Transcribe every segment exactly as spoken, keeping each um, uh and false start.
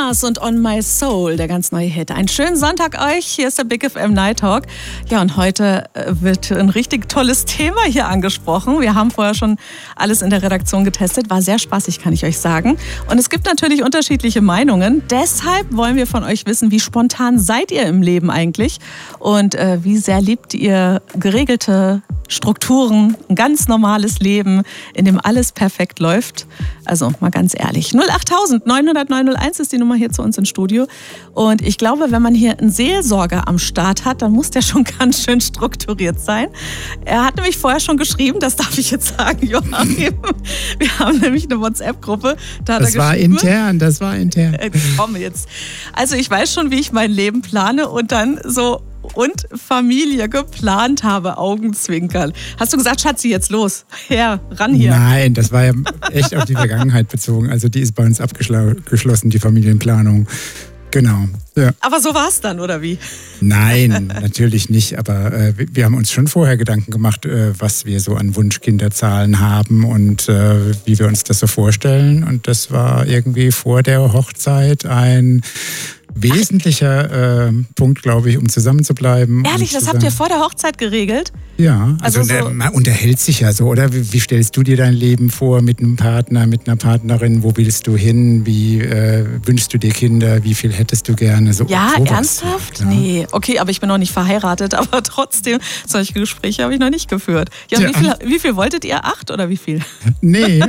Nas und On My Soul, der ganz neue Hit. Einen schönen Sonntag euch, hier ist der Big F M Night Talk. Ja, und heute wird ein richtig tolles Thema hier angesprochen. Wir haben vorher schon alles in der Redaktion getestet, war sehr spaßig, kann ich euch sagen. Und es gibt natürlich unterschiedliche Meinungen. Deshalb wollen wir von euch wissen, wie spontan seid ihr im Leben eigentlich? Und äh, wie sehr liebt ihr geregelte Strukturen, ein ganz normales Leben, in dem alles perfekt läuft? Also mal ganz ehrlich, null acht neun null null neun null eins ist die Nummer hier zu uns ins Studio. Und ich glaube, wenn man hier einen Seelsorger am Start hat, dann muss der schon ganz schön strukturiert sein. Er hat nämlich vorher schon geschrieben, das darf ich jetzt sagen, Joachim. Wir haben nämlich eine WhatsApp-Gruppe. Da hat das er war intern, das war intern. Äh, komm jetzt. Also ich weiß schon, wie ich mein Leben plane und dann so und Familie geplant habe, Augenzwinkern. Hast du gesagt, Schatzi, jetzt los? Ja, ran hier. Nein, das war ja echt auf die Vergangenheit bezogen. Also die ist bei uns abgeschlossen, die Familienplanung. Genau. Ja. Aber so war es dann, oder wie? Nein, natürlich nicht. Aber äh, wir haben uns schon vorher Gedanken gemacht, äh, was wir so an Wunschkinderzahlen haben und äh, wie wir uns das so vorstellen. Und das war irgendwie vor der Hochzeit ein wesentlicher äh, Punkt, glaube ich, um zusammen zu bleiben. Ehrlich, das habt ihr vor der Hochzeit geregelt? Ja, also, also so man unterhält sich ja so, oder? Wie, wie stellst du dir dein Leben vor mit einem Partner, mit einer Partnerin? Wo willst du hin? Wie äh, wünschst du dir Kinder? Wie viel hättest du gerne? So, ja, sowas. Ernsthaft? Ja. Nee, okay, aber ich bin noch nicht verheiratet, aber trotzdem, solche Gespräche habe ich noch nicht geführt. Ja, ja, wie, viel, wie viel wolltet ihr? Acht oder wie viel? Nee,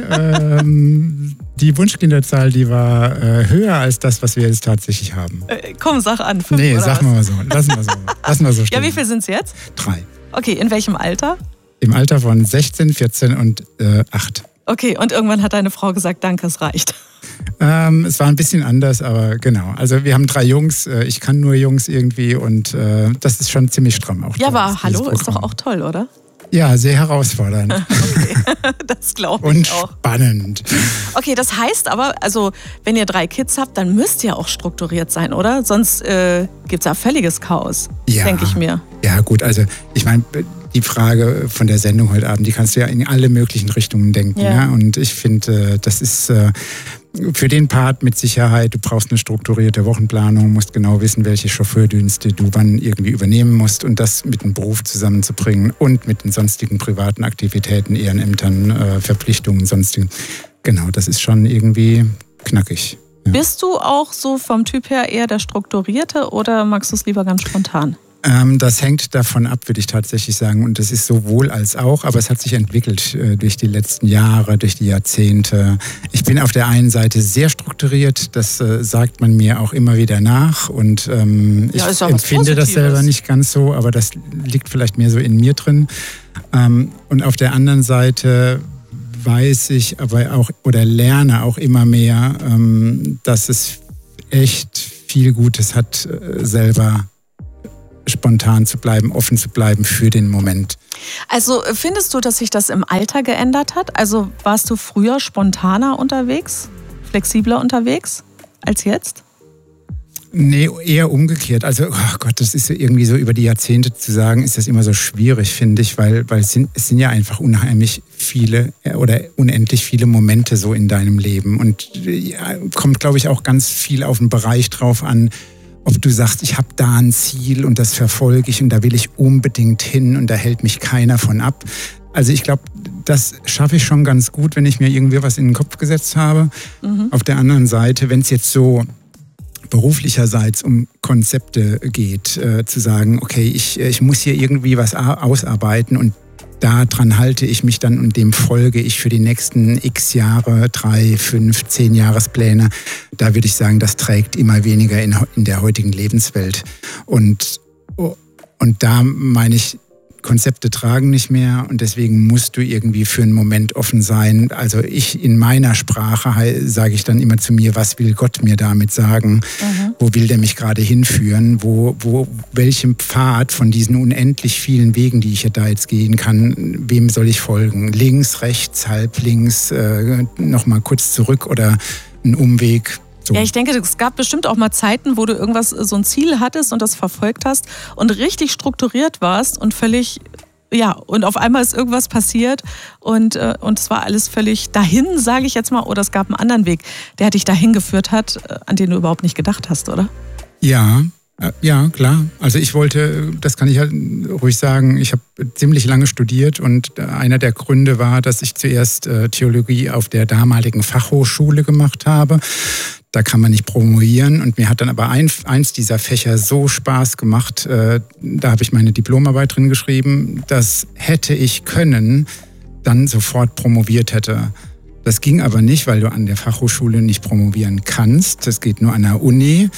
ähm, die Wunschkinderzahl, die war äh, höher als das, was wir jetzt tatsächlich haben. Äh, komm, sag an. Fünf, nee, oder sag was? mal so. Lassen wir so. Lassen wir so stehen. Ja, wie viel sind es jetzt? Drei. Okay, in welchem Alter? Im Alter von sechzehn, vierzehn und äh, acht. Okay, und irgendwann hat deine Frau gesagt, danke, es reicht. Ähm, es war ein bisschen anders, aber genau. Also wir haben drei Jungs, äh, ich kann nur Jungs irgendwie und äh, das ist schon ziemlich stramm auch. Ja, aber hallo, ist doch auch toll, oder? Ja, sehr herausfordernd. Okay, das glaube ich und auch. Spannend. Okay, das heißt aber, also wenn ihr drei Kids habt, dann müsst ihr auch strukturiert sein, oder? Sonst äh, gibt es ja völliges Chaos, ja, denke ich mir. Ja gut, also ich meine, die Frage von der Sendung heute Abend, die kannst du ja in alle möglichen Richtungen denken. Ja. Ja? Und ich finde, das ist äh, für den Part mit Sicherheit, du brauchst eine strukturierte Wochenplanung, musst genau wissen, welche Chauffeurdienste du wann irgendwie übernehmen musst und das mit dem Beruf zusammenzubringen und mit den sonstigen privaten Aktivitäten, Ehrenämtern, äh, Verpflichtungen, sonstigen. Genau, das ist schon irgendwie knackig. Ja. Bist du auch so vom Typ her eher der Strukturierte oder magst du es lieber ganz spontan? Ähm, das hängt davon ab, würde ich tatsächlich sagen. Und das ist sowohl als auch, aber es hat sich entwickelt äh, durch die letzten Jahre, durch die Jahrzehnte. Ich bin auf der einen Seite sehr strukturiert, das äh, sagt man mir auch immer wieder nach. Und ähm, ja, ich empfinde das selber nicht ganz so, aber das liegt vielleicht mehr so in mir drin. Ähm, und auf der anderen Seite weiß ich aber auch oder lerne auch immer mehr, ähm, dass es echt viel Gutes hat, äh, selber spontan zu bleiben, offen zu bleiben für den Moment. Also findest du, dass sich das im Alter geändert hat? Also warst du früher spontaner unterwegs, flexibler unterwegs als jetzt? Nee, eher umgekehrt. Also, oh Gott, das ist irgendwie so über die Jahrzehnte zu sagen, ist das immer so schwierig, finde ich, weil, weil es, sind, es sind ja einfach unheimlich viele oder unendlich viele Momente so in deinem Leben. Und ja, kommt, glaube ich, auch ganz viel auf den Bereich drauf an, ob du sagst, ich habe da ein Ziel und das verfolge ich und da will ich unbedingt hin und da hält mich keiner von ab. Also ich glaube, das schaffe ich schon ganz gut, wenn ich mir irgendwie was in den Kopf gesetzt habe. Mhm. Auf der anderen Seite, wenn es jetzt so beruflicherseits um Konzepte geht, äh, zu sagen, okay, ich, ich muss hier irgendwie was ausarbeiten und daran halte ich mich dann und dem folge ich für die nächsten x Jahre, drei, fünf, zehn Jahrespläne. Da würde ich sagen, das trägt immer weniger in, in der heutigen Lebenswelt. Und, und da meine ich, Konzepte tragen nicht mehr und deswegen musst du irgendwie für einen Moment offen sein. Also ich in meiner Sprache sage ich dann immer zu mir, was will Gott mir damit sagen? Mhm. Wo will der mich gerade hinführen? Wo, wo, welchem Pfad von diesen unendlich vielen Wegen, die ich ja da jetzt gehen kann, wem soll ich folgen? Links, rechts, halb links, äh, nochmal kurz zurück oder ein Umweg? So. Ja, ich denke, es gab bestimmt auch mal Zeiten, wo du irgendwas, so ein Ziel hattest und das verfolgt hast und richtig strukturiert warst und völlig ja, und auf einmal ist irgendwas passiert und, äh, und es war alles völlig dahin, sage ich jetzt mal, oder es gab einen anderen Weg, der dich dahin geführt hat, an den du überhaupt nicht gedacht hast, oder? Ja, ja, klar. Also ich wollte, das kann ich halt ruhig sagen, ich habe ziemlich lange studiert und einer der Gründe war, dass ich zuerst Theologie auf der damaligen Fachhochschule gemacht habe. Da kann man nicht promovieren und mir hat dann aber ein, eins dieser Fächer so Spaß gemacht, äh, da habe ich meine Diplomarbeit drin geschrieben, das hätte ich können, dann sofort promoviert hätte. Das ging aber nicht, weil du an der Fachhochschule nicht promovieren kannst, das geht nur an der Uni.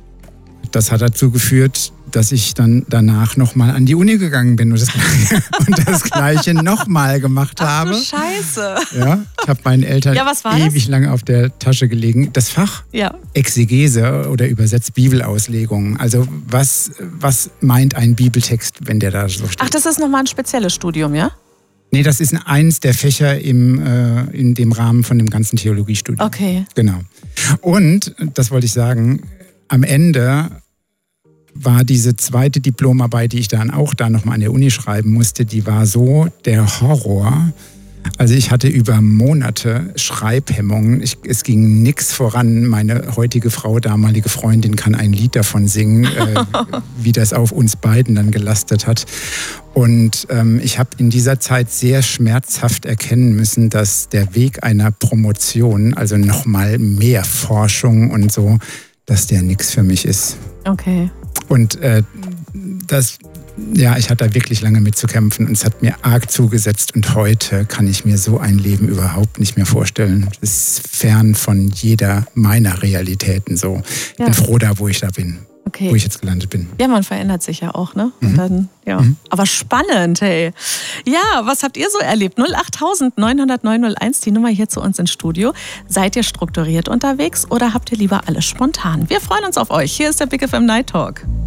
Das hat dazu geführt, dass ich dann danach nochmal an die Uni gegangen bin und das, und das Gleiche nochmal gemacht habe. Ach du Scheiße. Ja, ich habe meinen Eltern ja, was war ewig das? lange auf der Tasche gelegen. Das Fach ja. Exegese oder übersetzt Bibelauslegung. Also was, was meint ein Bibeltext, wenn der da so steht? Ach, das ist nochmal ein spezielles Studium, ja? Nee, das ist eins der Fächer im, äh, in dem Rahmen von dem ganzen Theologiestudium. Okay. Genau. Und, das wollte ich sagen, am Ende war diese zweite Diplomarbeit, die ich dann auch da nochmal an der Uni schreiben musste, die war so der Horror. Also ich hatte über Monate Schreibhemmungen. Ich, es ging nichts voran. Meine heutige Frau, damalige Freundin, kann ein Lied davon singen, äh, wie das auf uns beiden dann gelastet hat. Und ähm, ich habe in dieser Zeit sehr schmerzhaft erkennen müssen, dass der Weg einer Promotion, also nochmal mehr Forschung und so, dass der nichts für mich ist. Okay. Und äh, das, ja, ich hatte da wirklich lange mit zu kämpfen und es hat mir arg zugesetzt und heute kann ich mir so ein Leben überhaupt nicht mehr vorstellen. Das ist fern von jeder meiner Realitäten so. Ich ja. bin froh da, wo ich da bin. Okay. Wo ich jetzt gelandet bin. Ja, man verändert sich ja auch, ne? Mhm. Und dann, ja. Mhm. Aber spannend, hey. Ja, was habt ihr so erlebt? null acht neun null null neun null eins, die Nummer hier zu uns ins Studio. Seid ihr strukturiert unterwegs oder habt ihr lieber alles spontan? Wir freuen uns auf euch. Hier ist der Big F M Night Talk.